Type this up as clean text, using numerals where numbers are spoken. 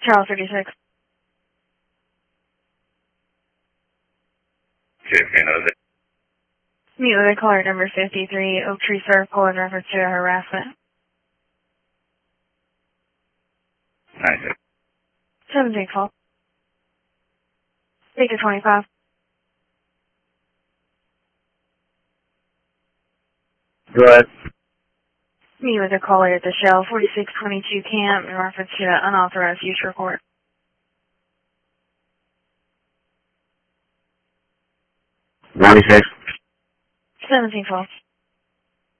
Charles 36. Meet with a caller number 53, Oak Tree Circle, in reference to harassment. 17 call. Take a 25. Go ahead. Meet with a caller at the Shell 4622 camp in reference to an unauthorized use report. 96. 17 call.